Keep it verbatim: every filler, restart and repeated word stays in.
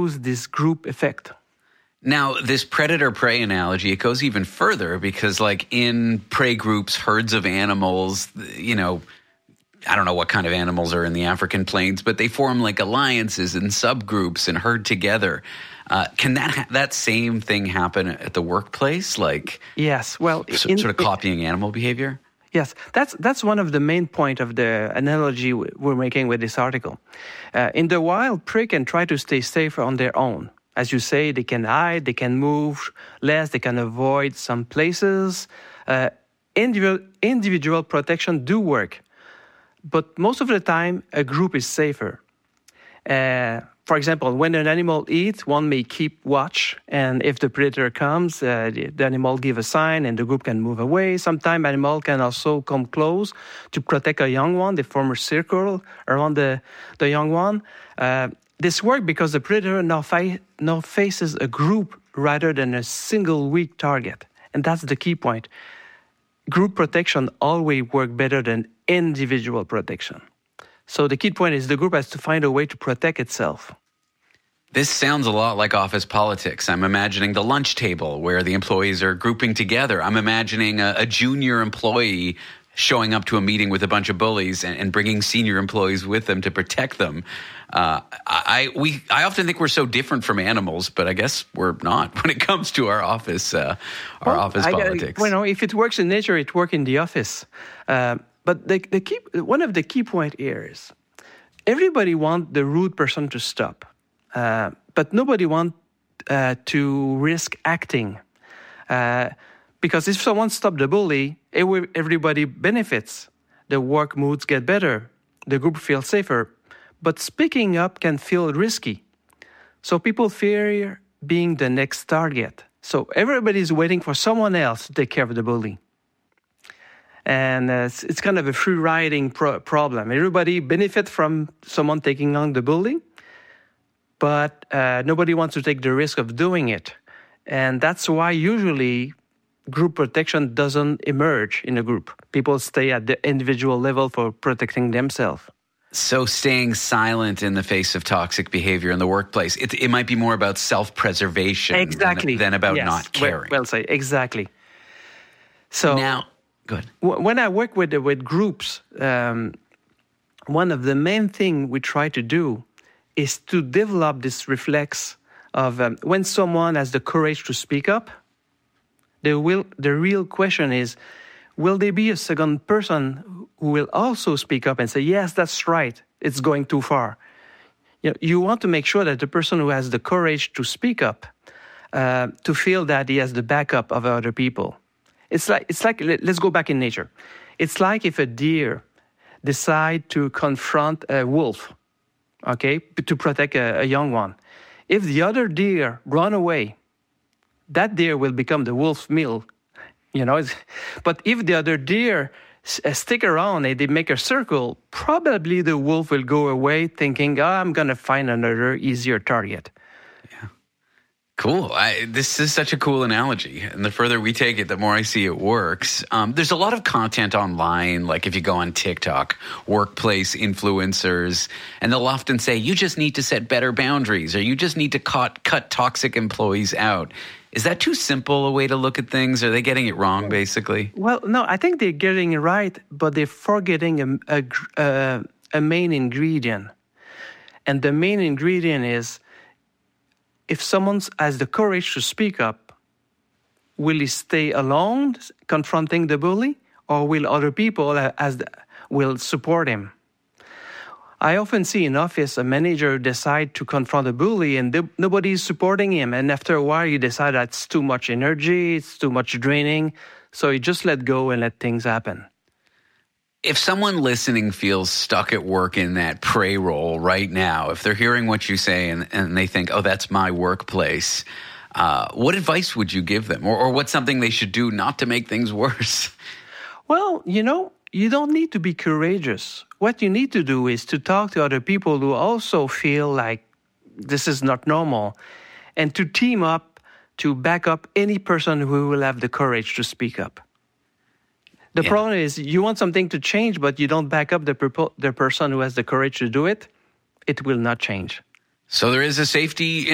lose this group effect. Now, this predator-prey analogy, it goes even further because, like, in prey groups, herds of animals, you know, I don't know what kind of animals are in the African plains, but they form, like, alliances and subgroups and herd together. Uh, can that ha- that same thing happen at the workplace? Like, yes, well, so, in, sort of copying in, animal behavior? Yes, that's that's one of the main point of the analogy we're making with this article. Uh, in the wild, prey can try to stay safe on their own. As you say, they can hide, they can move less, they can avoid some places. Uh, individual, individual protection do work, but most of the time, a group is safer. Uh, for example, when an animal eats, one may keep watch, and if the predator comes, uh, the, the animal give a sign, and the group can move away. Sometimes animal can also come close to protect a young one. They form a circle around the, the young one. Uh, This works because the predator now, fi- now faces a group rather than a single weak target. And that's the key point. Group protection always works better than individual protection. So the key point is the group has to find a way to protect itself. This sounds a lot like office politics. I'm imagining the lunch table where the employees are grouping together. I'm imagining a, a junior employee showing up to a meeting with a bunch of bullies and, and bringing senior employees with them to protect them. Uh, I we I often think we're so different from animals, but I guess we're not when it comes to our office uh, our well, office I, politics. Well, no, if it works in nature, it works in the office. Uh, but the, the key, one of the key point here is everybody wants the rude person to stop, uh, but nobody wants uh, to risk acting. Uh, Because if someone stops the bully, everybody benefits. The work moods get better. The group feels safer. But speaking up can feel risky. So people fear being the next target. So everybody's waiting for someone else to take care of the bully. And uh, it's, it's kind of a free-riding pro- problem. Everybody benefits from someone taking on the bully, but uh, nobody wants to take the risk of doing it. And that's why usually group protection doesn't emerge in a group. People stay at the individual level for protecting themselves. So staying silent in the face of toxic behavior in the workplace, it, it might be more about self-preservation exactly. than, than about yes. not caring. Well, well said. Exactly. So now, good. W- when I work with with groups, um, one of the main things we try to do is to develop this reflex of um, when someone has the courage to speak up. The, will, the real question is, will there be a second person who will also speak up and say, yes, that's right, it's going too far? You know, you want to make sure that the person who has the courage to speak up, uh, to feel that he has the backup of other people. It's like, it's like, let's go back in nature. It's like if a deer decide to confront a wolf, okay, to protect a, a young one. If the other deer run away, that deer will become the wolf's meal, you know. But if the other deer stick around and they make a circle, probably the wolf will go away thinking, oh, I'm going to find another easier target. Yeah. Cool. I, this is such a cool analogy. And the further we take it, the more I see it works. Um, there's a lot of content online, like if you go on TikTok, workplace influencers, and they'll often say, you just need to set better boundaries, or you just need to cut, cut toxic employees out. Is that too simple a way to look at things? Are they getting it wrong, basically? Well, no, I think they're getting it right, but they're forgetting a, a, a, a main ingredient. And the main ingredient is, if someone has the courage to speak up, will he stay alone confronting the bully, or will other people as the, will support him? I often see in office a manager decide to confront a bully and th- nobody is supporting him. And after a while, you decide that's too much energy, it's too much draining. So you just let go and let things happen. If someone listening feels stuck at work in that prey role right now, if they're hearing what you say and, and they think, oh, that's my workplace, uh, what advice would you give them? Or, or what's something they should do not to make things worse? Well, you know, you don't need to be courageous. What you need to do is to talk to other people who also feel like this is not normal, and to team up to back up any person who will have the courage to speak up. The yeah. problem is you want something to change, but you don't back up the, perpo- the person who has the courage to do it, it will not change. So there is a safety